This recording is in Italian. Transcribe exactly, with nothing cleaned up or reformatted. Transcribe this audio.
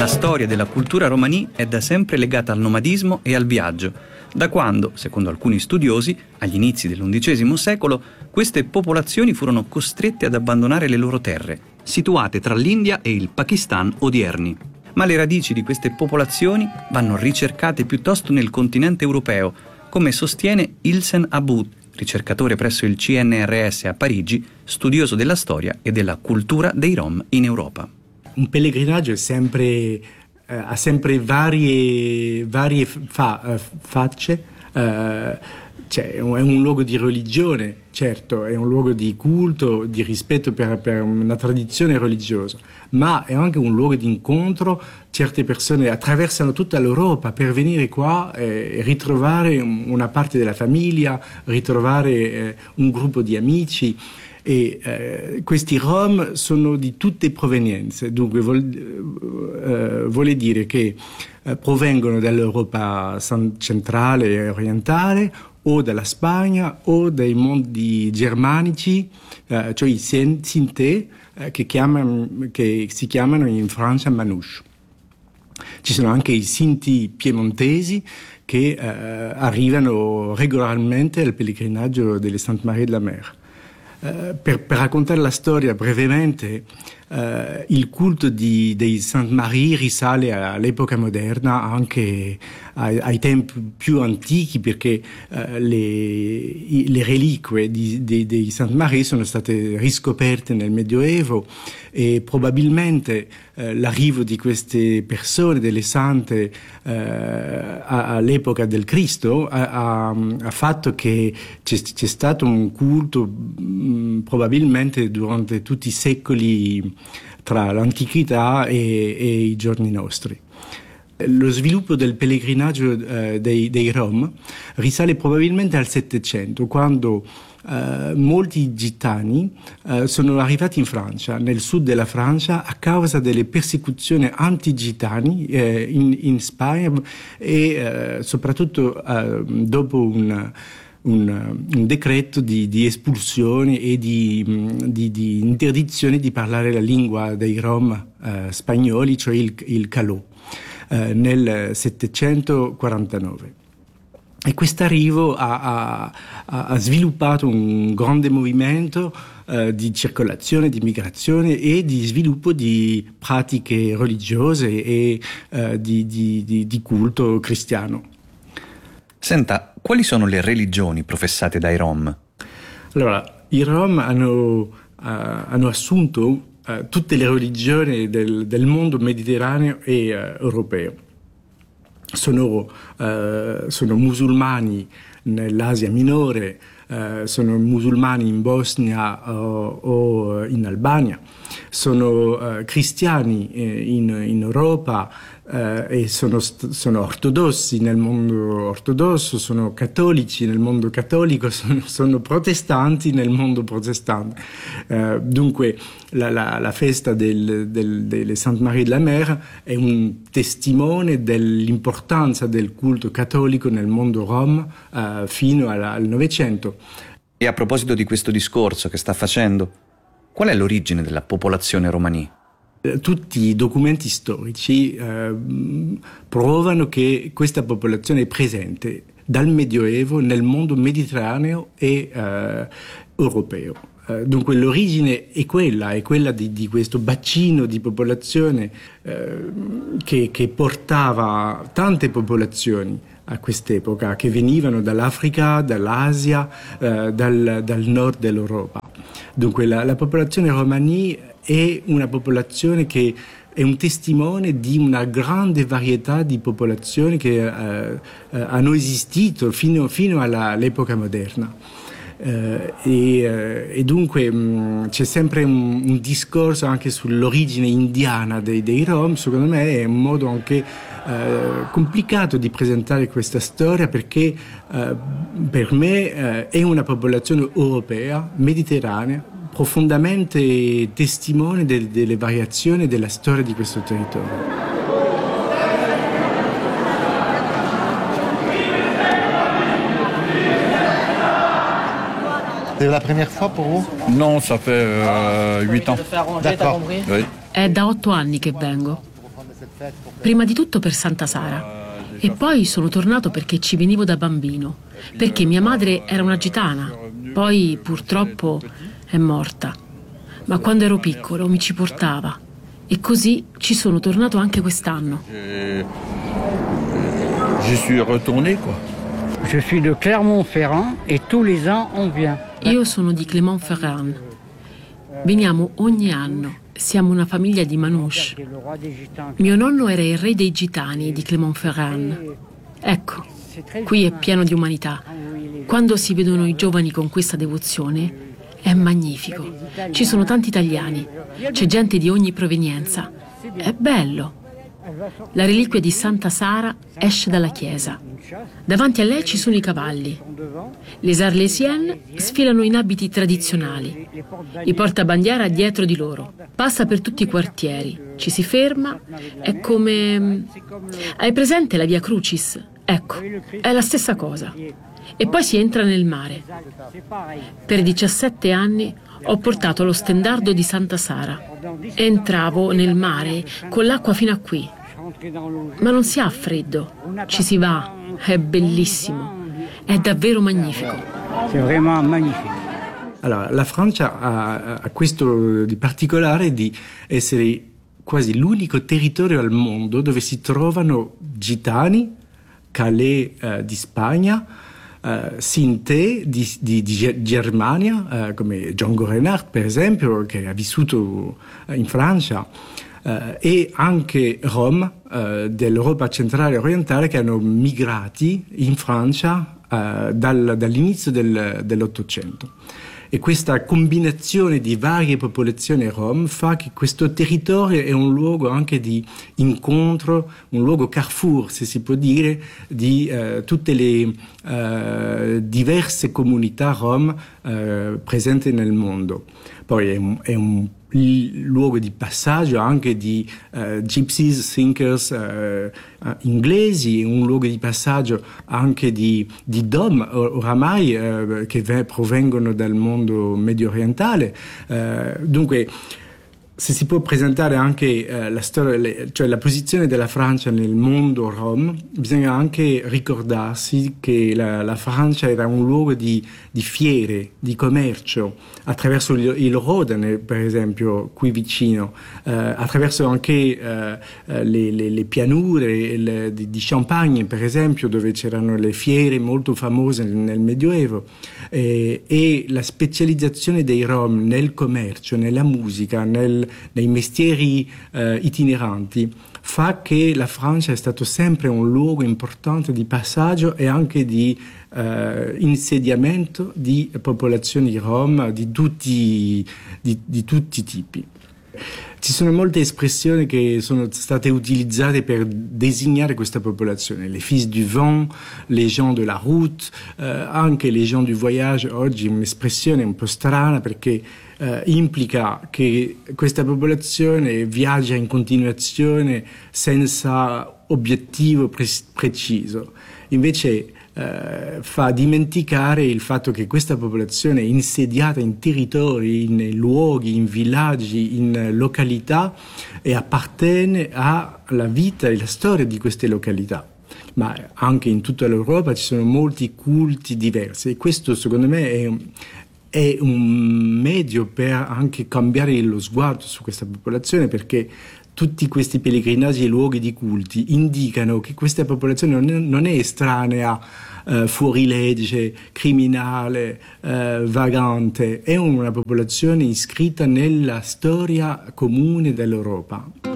La storia della cultura romani è da sempre legata al nomadismo e al viaggio, da quando, secondo alcuni studiosi, agli inizi dell'undicesimo secolo, queste popolazioni furono costrette ad abbandonare le loro terre, situate tra l'India e il Pakistan odierni. Ma le radici di queste popolazioni vanno ricercate piuttosto nel continente europeo, come sostiene Ilsen Aboud, ricercatore presso il C N R S a Parigi, studioso della storia e della cultura dei Rom in Europa. Un pellegrinaggio è sempre, eh, ha sempre varie, varie fa, facce, eh, cioè è un, è un luogo di religione, certo, è un luogo di culto, di rispetto per, per una tradizione religiosa, ma è anche un luogo di incontro. Certe persone attraversano tutta l'Europa per venire qua e ritrovare una parte della famiglia, ritrovare eh, un gruppo di amici. E eh, questi Rom sono di tutte provenienze, dunque vuol, eh, vuole dire che eh, provengono dall'Europa centrale e orientale, o dalla Spagna o dai mondi germanici, eh, cioè i Sinté, eh, che, chiamano, che si chiamano in Francia Manouche. Ci sono anche i Sinti piemontesi che eh, arrivano regolarmente al pellegrinaggio delle Sainte Marie de la Mer. Uh, per, per raccontare la storia brevemente, uh, il culto di, dei Sainte Marie risale all'epoca moderna, anche ai, ai tempi più antichi, perché uh, le, i, le reliquie di, di, dei Sainte Marie sono state riscoperte nel Medioevo e probabilmente uh, l'arrivo di queste persone, delle sante, uh, a, all'epoca del Cristo ha, ha, ha fatto che c'è, c'è stato un culto probabilmente durante tutti i secoli tra l'antichità e, e i giorni nostri. Lo sviluppo del pellegrinaggio eh, dei, dei Rom risale probabilmente al Settecento, quando eh, molti gitani eh, sono arrivati in Francia, nel sud della Francia, a causa delle persecuzioni anti-gitani eh, in, in Spagna e eh, soprattutto eh, dopo un Un, un decreto di, di espulsione e di, di, di interdizione di parlare la lingua dei Rom eh, spagnoli, cioè il, il calò, eh, nel settecentoquarantanove. E quest'arrivo ha, ha, ha sviluppato un grande movimento eh, di circolazione, di migrazione e di sviluppo di pratiche religiose e eh, di, di, di, di culto cristiano. Senta, quali sono le religioni professate dai Rom? Allora, i Rom hanno, uh, hanno assunto uh, tutte le religioni del, del mondo mediterraneo e uh, europeo. Sono, uh, sono musulmani nell'Asia minore, uh, sono musulmani in Bosnia uh, o in Albania, sono uh, cristiani eh, in, in Europa, Uh, e sono, sono ortodossi nel mondo ortodosso, sono cattolici nel mondo cattolico, sono, sono protestanti nel mondo protestante. Uh, dunque la, la, la festa del, del, delle Sainte Marie de la Mer è un testimone dell'importanza del culto cattolico nel mondo rom uh, fino alla, al Novecento. E a proposito di questo discorso che sta facendo, qual è l'origine della popolazione romani? Tutti i documenti storici eh, provano che questa popolazione è presente dal Medioevo nel mondo mediterraneo e eh, europeo. Eh, dunque l'origine è quella, è quella di, di questo bacino di popolazione eh, che, che portava tante popolazioni a quest'epoca, che venivano dall'Africa, dall'Asia, eh, dal, dal nord dell'Europa. Dunque la, la popolazione romani è una popolazione che è un testimone di una grande varietà di popolazioni che eh, eh, hanno esistito fino, fino alla, all'epoca moderna. Eh, e, eh, e dunque mh, c'è sempre un, un discorso anche sull'origine indiana dei, dei Rom. Secondo me è un modo anche eh, complicato di presentare questa storia, perché eh, per me eh, è una popolazione europea, mediterranea, profondamente testimone de, delle variazioni della storia di questo territorio. C'est la première fois pour vous? Non, ça fait euh, huit ans. D'accord. Oui. È da otto anni che vengo. Prima di tutto per Santa Sara e poi sono tornato perché ci venivo da bambino, perché mia madre era una gitana, poi purtroppo è morta, ma quando ero piccolo mi ci portava e così ci sono tornato anche quest'anno. Je suis retourné, quoi. Je suis de Clermont-Ferrand et tous les ans on vient. Io sono di Clermont-Ferrand. Veniamo ogni anno. Siamo una famiglia di Manouche. Mio nonno era il re dei gitani di Clermont-Ferrand. Ecco, qui è pieno di umanità. Quando si vedono i giovani con questa devozione, è magnifico. Ci sono tanti italiani, c'è gente di ogni provenienza. È bello. La reliquia di Santa Sara esce dalla chiesa. Davanti a lei ci sono i cavalli. Les Arlésiennes sfilano in abiti tradizionali. I portabandiera dietro di loro. Passa per tutti i quartieri. Ci si ferma. È come... Hai presente la Via Crucis? Ecco, è la stessa cosa. E poi si entra nel mare. Per diciassette anni ho portato lo stendardo di Santa Sara. Entravo nel mare con l'acqua fino a qui. Ma non si ha freddo, ci si va, è bellissimo, è davvero magnifico. C'est vraiment magnifique. Allora, la Francia ha, ha questo di particolare di essere quasi l'unico territorio al mondo dove si trovano gitani, Calais eh, di Spagna, eh, Sinté di, di, di Germania, eh, come Django Reinhardt per esempio, che ha vissuto in Francia, eh, e anche Rom eh, dell'Europa centrale e orientale che hanno migrati in Francia eh, dal, dall'inizio del, dell'Ottocento. E questa combinazione di varie popolazioni rom fa che questo territorio è un luogo anche di incontro, un luogo carrefour, se si può dire, di eh, tutte le eh, diverse comunità rom eh, presenti nel mondo. Poi è un, è un luogo di passaggio anche di uh, gypsies, thinkers uh, uh, inglesi, un luogo di passaggio anche di, di dom oramai uh, che v- provengono dal mondo medio orientale. Uh, dunque, se si può presentare anche uh, la storia, le, cioè la posizione della Francia nel mondo rom, bisogna anche ricordarsi che la, la Francia era un luogo di, di fiere, di commercio, attraverso il, il Rodane, per esempio, qui vicino, uh, attraverso anche uh, le, le, le pianure le, di, di Champagne, per esempio, dove c'erano le fiere molto famose nel, nel Medioevo, e, e la specializzazione dei rom nel commercio, nella musica, nel nei mestieri eh, itineranti fa che la Francia è stato sempre un luogo importante di passaggio e anche di eh, insediamento di popolazioni rom di tutti, di, di tutti i tipi. Ci sono molte espressioni che sono state utilizzate per designare questa popolazione, les fils du vent, les gens de la route, eh, anche les gens du voyage. Oggi è un'espressione un po' strana perché eh, implica che questa popolazione viaggia in continuazione senza obiettivo pre- preciso. Invece Uh, fa dimenticare il fatto che questa popolazione è insediata in territori, in luoghi, in villaggi, in località e appartiene alla vita e alla storia di queste località. Ma anche in tutta l'Europa ci sono molti culti diversi e questo secondo me è un, è un medio per anche cambiare lo sguardo su questa popolazione, perché tutti questi pellegrinaggi e luoghi di culti indicano che questa popolazione non è, non è estranea, eh, fuorilegge, criminale, eh, vagante, è una popolazione iscritta nella storia comune dell'Europa.